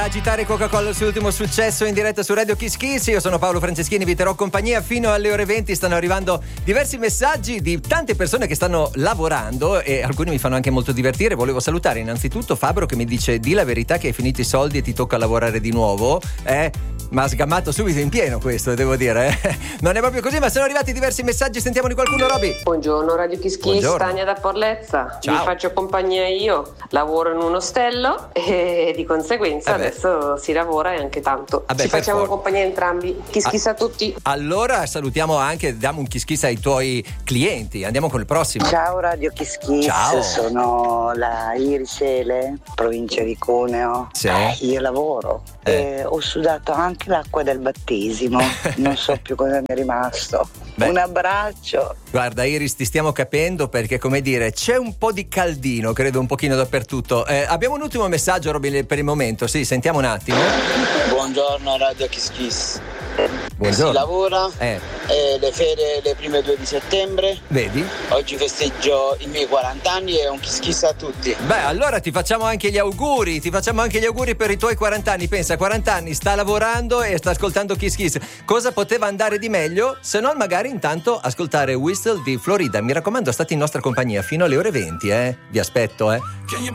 Agitare Coca-Cola il suo ultimo successo in diretta su Radio Kiss Kiss. Io sono Paolo Franceschini, vi terrò compagnia fino alle ore 20. Stanno arrivando diversi messaggi di tante persone che stanno lavorando e alcuni mi fanno anche molto divertire. Volevo salutare innanzitutto Fabro che mi dice: di la verità che hai finito i soldi e ti tocca lavorare di nuovo. Ma ha sgammato subito in pieno questo, devo dire. Non è proprio così, ma sono arrivati diversi messaggi. Sentiamo di qualcuno, Roby. Buongiorno Radio Kiss Kiss, Tania da Porlezza. Ciao. Vi faccio compagnia io. Lavoro in un ostello e di conseguenza adesso si lavora e anche tanto. Ci facciamo compagnia entrambi. Kiss Kiss a tutti. Allora salutiamo anche, diamo un Kiss Kiss ai tuoi clienti. Andiamo con il prossimo. Ciao Radio Kiss Kiss. Ciao. Sono la Iris Ele, provincia di Cuneo. Sì. Io lavoro e ho sudato anche l'acqua del battesimo. Non so più cosa mi è rimasto. Un abbraccio. Guarda Iris, ti stiamo capendo perché, come dire, c'è un po' di caldino, credo un pochino dappertutto. Abbiamo un ultimo messaggio, Roby, per il momento. Sì, sentiamo un attimo. Buongiorno Radio Kiss Kiss. Buongiorno. Si lavora, le ferie le prime 2 di settembre. Vedi? Oggi festeggio i miei 40 anni e un Kiss Kiss a tutti. Beh, allora ti facciamo anche gli auguri. Ti facciamo anche gli auguri per i tuoi 40 anni. Pensa, 40 anni, sta lavorando e sta ascoltando Kiss Kiss. Cosa poteva andare di meglio? Se non magari intanto ascoltare Whistle di Florida. Mi raccomando, state in nostra compagnia fino alle ore 20, Vi aspetto,